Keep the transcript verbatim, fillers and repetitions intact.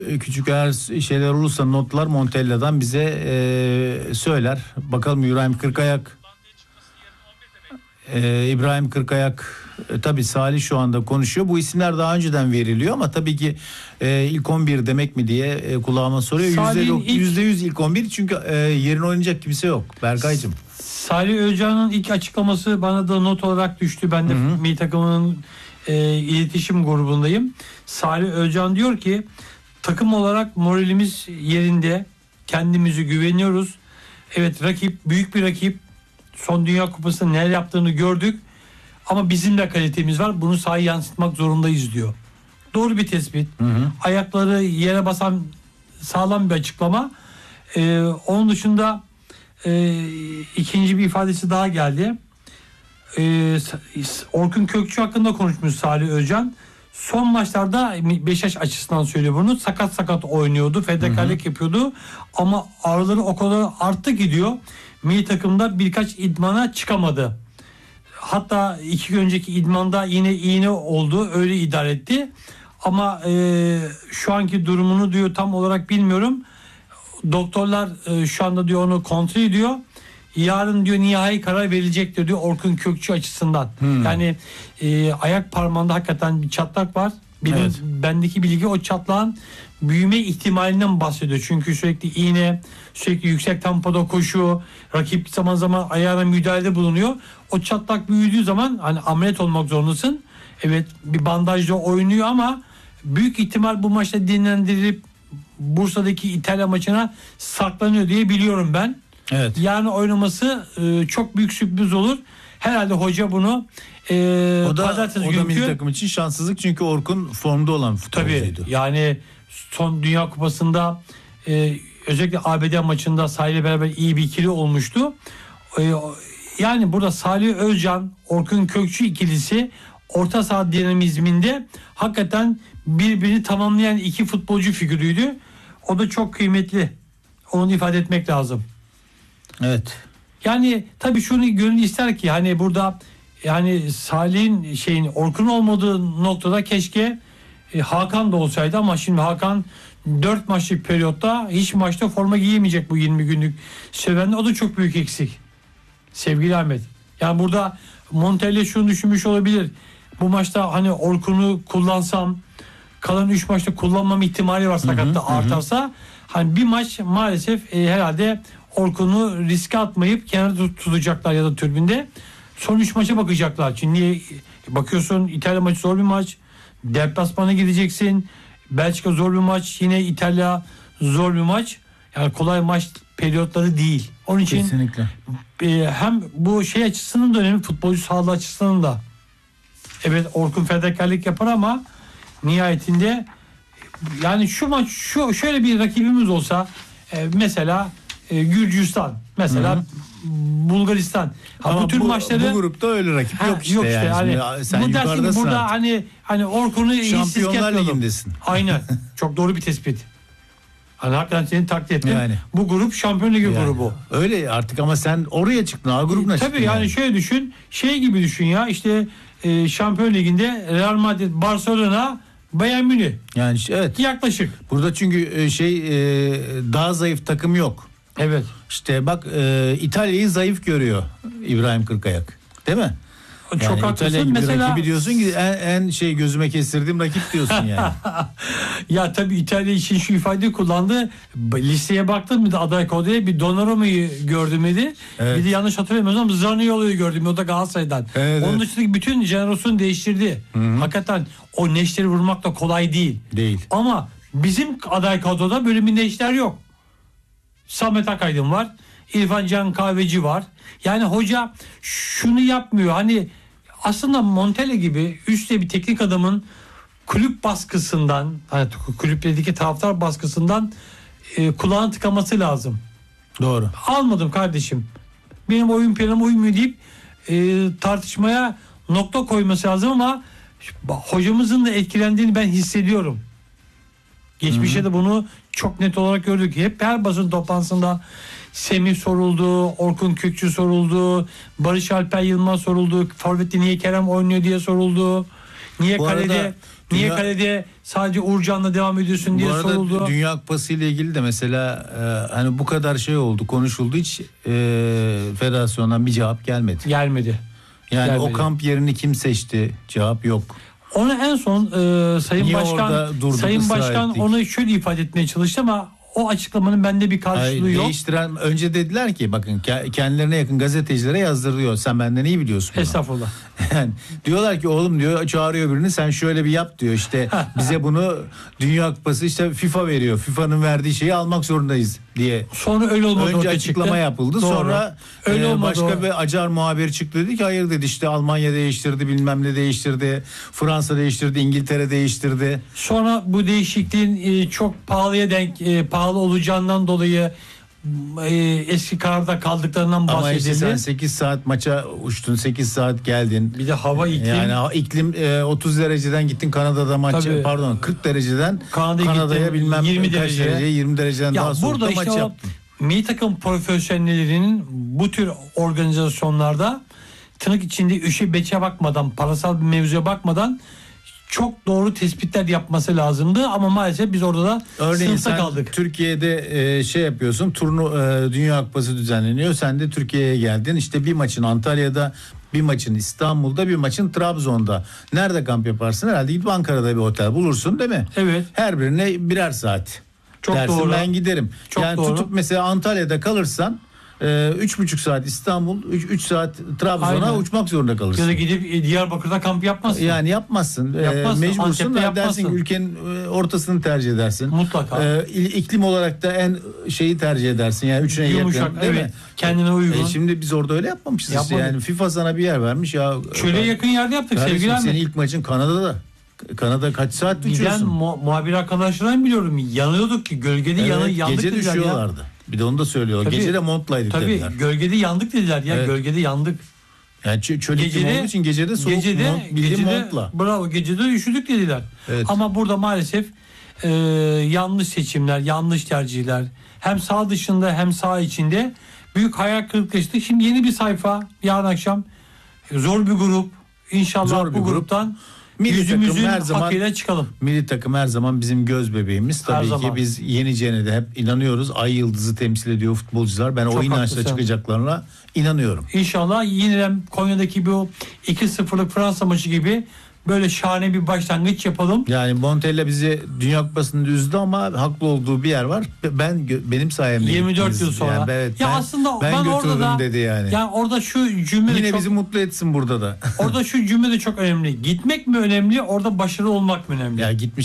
Küçük eğer şeyler olursa notlar Montella'dan bize e, söyler. Bakalım İbrahim Kırkayak e, İbrahim Kırkayak e, tabii Salih şu anda konuşuyor. Bu isimler daha önceden veriliyor ama tabii ki e, ilk on bir demek mi diye e, kulağıma soruyor. yüzde yüz ilk on bir çünkü e, yerine oynayacak kimse yok Berkaycığım. Salih Özcan'ın ilk açıklaması bana da not olarak düştü. Ben de milli takımının e, iletişim grubundayım. Salih Özcan diyor ki takım olarak moralimiz yerinde, kendimizi güveniyoruz. Evet, rakip büyük bir rakip. Son Dünya Kupası'nda neler yaptığını gördük. Ama bizim de kalitemiz var. Bunu sahaya yansıtmak zorundayız diyor. Doğru bir tespit. Hı hı. Ayakları yere basan sağlam bir açıklama. Ee, onun dışında e, ikinci bir ifadesi daha geldi. Ee, Orkun Kökçü hakkında konuşmuş Salih Özcan. Son maçlarda Beşiktaş açısından söylüyor bunu. Sakat sakat oynuyordu. Fedakarlık yapıyordu. Ama ağrıları o kadar arttı gidiyor. Milli takımda birkaç idmana çıkamadı. Hatta iki gün önceki idmanda yine iğne oldu. Öyle idare etti. Ama e, şu anki durumunu diyor tam olarak bilmiyorum. Doktorlar e, şu anda diyor onu kontrol ediyor. Yarın diyor nihai karar verilecektir diyor Orkun Kökçü açısından. Hmm. Yani e, ayak parmağında hakikaten bir çatlak var. Benim evet. bendeki bilgi o çatlağın büyüme ihtimalinden bahsediyor. Çünkü sürekli iğne, sürekli yüksek tempoda koşu, rakip zaman zaman ayağına müdahalede bulunuyor. O çatlak büyüdüğü zaman hani ameliyat olmak zorundasın. Evet, bir bandajla oynuyor ama büyük ihtimal bu maçta dinlendirilip Bursa'daki İtalya maçına saklanıyor diye biliyorum ben. Evet. Yarın oynaması e, çok büyük sürpriz olur. Herhalde hoca bunu e, o da, pazartesi o da milli takım için şanssızlık çünkü Orkun formda olan futbolcuydu. Tabii yani son Dünya Kupası'nda e, özellikle A B D maçında Salih ile beraber iyi bir ikili olmuştu. E, yani burada Salih Özcan, Orkun Kökçü ikilisi orta saha dinamizminde hakikaten birbirini tamamlayan iki futbolcu figürüydü. O da çok kıymetli. Onu ifade etmek lazım. Evet. Yani tabii şunu gönül ister ki hani burada yani Salih'in şeyin Orkun olmadığı noktada keşke e, Hakan da olsaydı ama şimdi Hakan dört maçlık periyotta hiç maçta forma giyemeyecek bu yirmi günlük sürede. O da çok büyük eksik. Sevgili Ahmet. Yani burada Montella şunu düşünmüş olabilir. Bu maçta hani Orkun'u kullansam kalan üç maçta kullanmam ihtimali var sakatta artarsa. Hı. Hani bir maç maalesef e, herhalde Orkun'u riske atmayıp kenara tutacaklar ya da tribünde. Son üç maça bakacaklar. Çünkü bakıyorsun İtalya maçı zor bir maç. Deplasmana gideceksin. Belçika zor bir maç. Yine İtalya zor bir maç. Yani kolay maç periyotları değil. Onun için kesinlikle. E, hem bu şey açısından da önemli, futbolcu sağlığı açısından da. Evet, Orkun fedakarlık yapar ama nihayetinde yani şu maç şu şöyle bir rakibimiz olsa e, mesela e, Gürcistan, mesela Hı-hı. Bulgaristan. Ha, bu tür bu, maçları bu grupta öyle rakip ha, yok işte. Yok işte yani. hani, sen bu dersin ki burada artık. hani hani Orkun'u Şampiyonlar Ligi'ndesin. Aynen. Çok doğru bir tespit. Hani hakikaten seni takdir ettim. Yani. Bu grup Şampiyon Ligi yani. grubu. Öyle artık ama sen oraya çıktın. A grubuna e, çıktın. Tabii yani. yani şöyle düşün. Şey gibi düşün ya işte e, Şampiyon Ligi'nde Real Madrid, Barcelona, Bayern Münih. Yani evet. Yaklaşık. Burada çünkü şey daha zayıf takım yok. Evet. İşte bak İtalya'yı zayıf görüyor İbrahim Kırkayak. Değil mi? Çok yani haklısın. Mesela rakibi diyorsun ki en, en şey gözüme kestirdiğim rakip diyorsun yani. Ya tabii İtalya için şu ifadeyi kullandı. Listeye baktım bir de aday kodaya bir Donnarumma'yı gördüm dedi. Evet. Bir de yanlış hatırlamıyorsam Zaniolo'yu gördüm. O da Galatasaray'dan. Evet, Onun evet. dışındaki bütün jenerasyonu değiştirdi. Hı-hı. Hakikaten o neşteri vurmak da kolay değil. Değil. Ama bizim aday kadroda böyle bir neşter yok. Samet Akaydın var. İrfan Can Kahveci var. Yani hoca şunu yapmıyor. Hani aslında Montella gibi üstte bir teknik adamın kulüp baskısından, hani kulüpteki taraftar baskısından e, kulağını tıkaması lazım. Doğru. Almadım kardeşim. Benim oyun planım uymuyor deyip e, tartışmaya nokta koyması lazım ama hocamızın da etkilendiğini ben hissediyorum. Geçmişte Hı-hı. de bunu çok net olarak gördük. Hep her basın toplantısında Semih soruldu, Orkun Kökçü soruldu, Barış Alper Yılmaz soruldu, forvette niye Kerem oynuyor diye soruldu. Niye Bu kalede arada niye dünya- kalede sadece Uğurcan'la devam ediyorsun diye Bu arada soruldu. Dünya Kupası ile ilgili de mesela e, hani bu kadar şey oldu, konuşuldu, hiç e, federasyondan bir cevap gelmedi. Gelmedi. Yani gelmedi. o kamp yerini kim seçti? Cevap yok. Onu en son e, Sayın Niye Başkan orada durduk, Sayın ısrar Başkan ettik? onu şöyle ifade etmeye çalıştı ama o açıklamanın bende bir karşılığı Hayır, yok. değiştiren önce dediler ki bakın ke- kendilerine yakın gazetecilere yazdırıyor. Sen benden iyi biliyorsun bunu. Estağfurullah. Yani diyorlar ki oğlum diyor, çağırıyor birini, sen şöyle bir yap diyor, işte bize bunu Dünya Kupası işte FIFA veriyor. FIFA'nın verdiği şeyi almak zorundayız diye. Sonra öyle olmadı. Önce ortaya açıklama çıktı. yapıldı. Doğru. Sonra Öyle e, olmadı başka o. bir acar muhabir çıktı, dedi ki hayır dedi, işte Almanya değiştirdi, bilmem ne değiştirdi, Fransa değiştirdi, İngiltere değiştirdi. Sonra bu değişikliğin e, çok pahalıya denk e, pahalı olacağından dolayı e, eski kararda kaldıklarından Ama işte bahsedildi. sen sekiz saat maça uçtun, sekiz saat geldin. Bir de hava iklim. Yani ha- iklim e, otuz dereceden gittin Kanada'da maç, Tabii. pardon kırk dereceden Kanada'ya Kanada'ya gittin, bilmem yirmi kaç derece. derece, yirmi dereceden Ya daha soğukta burada maç işte o yaptın. milli takım profesyonellerinin bu tür organizasyonlarda tırnak içinde üşe beçe bakmadan, parasal bir mevzuya bakmadan çok doğru tespitler yapması lazımdı ama maalesef biz orada da Örneğin sınıfta sen kaldık. Türkiye'de e, şey yapıyorsun, turnu e, Dünya Kupası düzenleniyor. Sen de Türkiye'ye geldin. İşte bir maçın Antalya'da, bir maçın İstanbul'da, bir maçın Trabzon'da. Nerede kamp yaparsın? Herhalde gidip Ankara'da bir otel bulursun, değil mi? Evet. Her birine birer saat. Çok dersin, doğru. ben giderim. Çok yani doğru. tutup mesela Antalya'da kalırsan e, üç buçuk saat İstanbul, üç saat Trabzon'a Aynen. uçmak zorunda Ya da kalırsın. gidip e, Diyarbakır'da kamp yapmazsın. Yani yapmazsın. E, Yapmazsın. mecbursun Antep'te da yapmazsın. dersin ki ülkenin e, ortasını tercih edersin. Mutlaka. E, il- iklim olarak da en şeyi tercih edersin. Yani üçüne Yumuşak, yakın, değil evet. mi? Kendine uygun. E, şimdi biz orada öyle yapmamışız işte. Yapmadık. Yani FIFA sana bir yer vermiş ya. Çöle yakın yerde yaptık Kardeşim, sevgili senin Ahmet. ilk maçın Kanada'da. Kanada kaç saat Giden uçuyorsun? mu- muhabir arkadaşlardan biliyorum. Yanıyorduk ki gölgede yanı, Evet, yandık gece dediler ya. düşüyorlardı. Bir de onu da söylüyor. Tabii. Gece de montlaydık Tabii dediler. gölgede yandık dediler ya. Evet. Gölgede yandık. Yani çö- çöl iklimi olduğu için gecede soğuk gecede, mont, bildiğin gecede, montla. bravo, gecede üşüdük dediler. Evet. Ama burada maalesef e, yanlış seçimler, yanlış tercihler, hem sağ dışında hem sağ içinde büyük hayal kırıklığı yaşadık. Şimdi yeni bir sayfa yarın akşam, zor bir grup. İnşallah Zor bir bu grup. gruptan Milli yüzümüzün takım her zaman- hakkıyla çıkalım. Milli takım her zaman bizim göz bebeğimiz. Her Tabii ki zaman. biz yeneceğine de hep inanıyoruz. Ay yıldızı temsil ediyor futbolcular. Ben o Çok inançla haklısın. çıkacaklarına inanıyorum. İnşallah yeniden Konya'daki bu iki sıfırlık Fransa maçı gibi böyle şahane bir başlangıç yapalım. Yani Montella bizi Dünya Kupası'nda üzdü ama haklı olduğu bir yer var. Ben gö- benim sayemde yirmi dört gittiniz. yıl sonra. Yani evet, ya ben, aslında ben, ben, orada götürdüm da dedi yani. yani orada şu cümle de Yine çok, bizi mutlu etsin burada da. orada şu cümle de çok önemli. Gitmek mi önemli, orada başarılı olmak mı önemli? Ya gitmiş